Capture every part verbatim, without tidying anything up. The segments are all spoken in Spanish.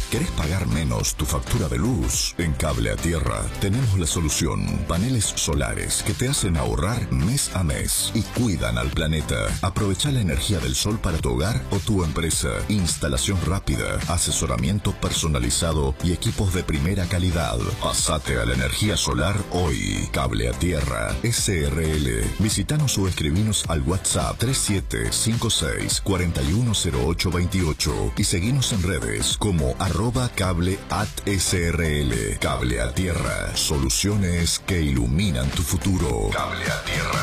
¿Querés pagar menos tu factura de luz? En Cable a Tierra tenemos la solución. Paneles solares que te hacen ahorrar mes a mes y cuidan al planeta. Aprovecha la energía del sol para tu hogar o tu empresa. Instalación rápida, asesoramiento personalizado y equipos de primera calidad. Pasate a la energía solar hoy. Cable a Tierra S R L. Visítanos o escribinos al WhatsApp tres siete cinco seis cuatro uno cero ocho dos ocho y seguinos en redes como arroba cable at srl. Cable a Tierra. Soluciones que iluminan tu futuro. Cable a Tierra.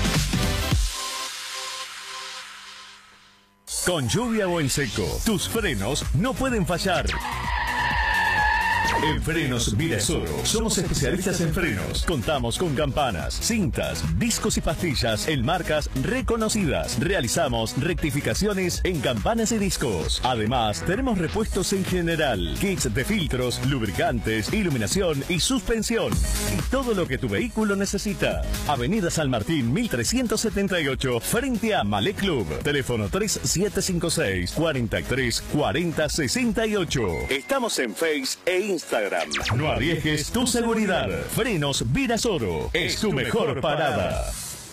Con lluvia o en seco, tus frenos no pueden fallar. En Frenos Virasoro somos especialistas en frenos. Contamos con campanas, cintas, discos y pastillas en marcas reconocidas. Realizamos rectificaciones en campanas y discos. Además, tenemos repuestos en general, kits de filtros, lubricantes, iluminación y suspensión. Y todo lo que tu vehículo necesita. Avenida San Martín mil trescientos setenta y ocho, frente a Malé Club. Teléfono tres siete cinco seis cuatro tres cuatro cero seis ocho. Estamos en Face e Instagram. No arriesgues tu seguridad. Frenos Virasoro es tu mejor parada.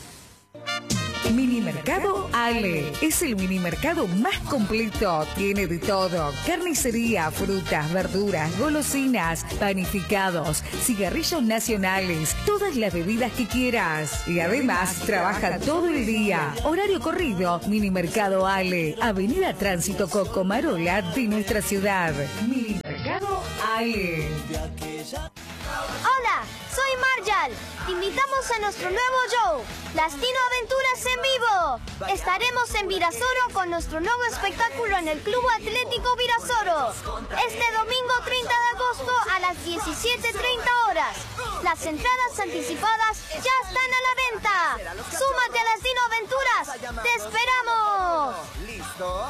Minimercado Ale es el minimercado más completo. Tiene de todo: carnicería, frutas, verduras, golosinas, panificados, cigarrillos nacionales, todas las bebidas que quieras. Y además trabaja todo el día. Horario corrido. Minimercado Ale, Avenida Tránsito Cocomarola de nuestra ciudad. Minimercado Ale. Hola, soy Marjal. Te invitamos a nuestro nuevo show, Las Dino Aventuras en vivo. Estaremos en Virasoro con nuestro nuevo espectáculo en el Club Atlético Virasoro. Este domingo treinta de agosto a las diecisiete treinta horas. Las entradas anticipadas ya están a la venta. Súmate a Las Dino Aventuras. ¡Te esperamos! ¿Listo?